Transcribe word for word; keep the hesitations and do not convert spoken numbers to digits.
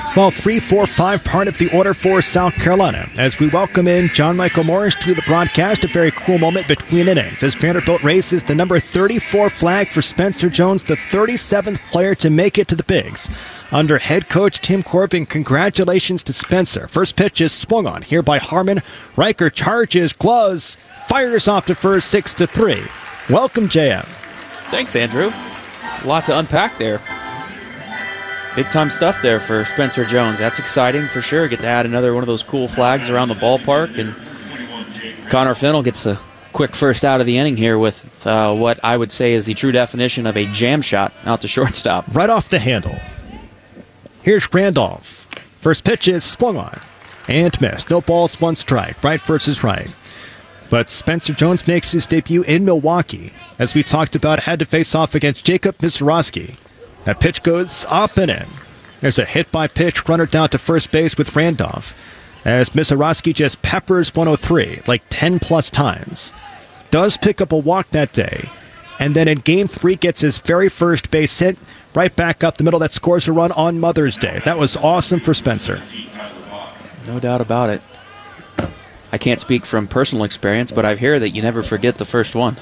Well, three, four, five part of the order for South Carolina as we welcome in John Michael Morris to the broadcast. A very cool moment between innings as Vanderbilt raises the number thirty-four flag for Spencer Jones, the thirty-seventh player to make it to the Bigs. Under head coach Tim Corbin, congratulations to Spencer. First pitch is swung on here by Harmon. Riker charges, gloves, fires off to first, six to three. Welcome, J M. Thanks, Andrew. A lot to unpack there. Big-time stuff there for Spencer Jones. That's exciting for sure. Get to add another one of those cool flags around the ballpark. And Connor Fennell gets a quick first out of the inning here with uh, what I would say is the true definition of a jam shot out to shortstop. Right off the handle. Here's Randolph. First pitch is swung on and missed. No balls, one strike. Right versus right. But Spencer Jones makes his debut in Milwaukee. As we talked about, had to face off against Jacob Misiorowski. That pitch goes up and in. There's a hit by pitch, runner down to first base with Randolph. As Misiorowski just peppers one oh three like ten plus times. Does pick up a walk that day. And then in game three gets his very first base hit. Right back up the middle that scores a run on Mother's Day. That was awesome for Spencer. No doubt about it. I can't speak from personal experience, but I hear that you never forget the first one.